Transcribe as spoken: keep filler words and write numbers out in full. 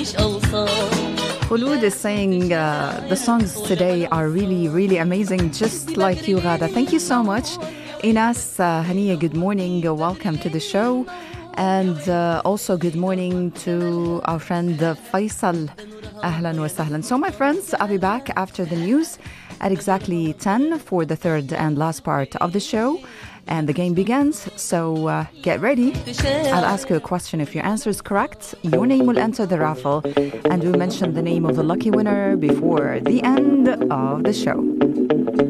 Khulud is saying uh, the songs today are really, really amazing, just like you, Ghada. Thank you so much. Inas, uh, Hania, good morning. Uh, welcome to the show. And uh, also good morning to our friend uh, Faisal. Ahlan wa sahlan. So my friends, I'll be back after the news at exactly ten for the third and last part of the show. And the game begins, so uh, get ready. I'll ask you a question. If your answer is correct, your name will enter the raffle, and we'll mention the name of the lucky winner before the end of the show.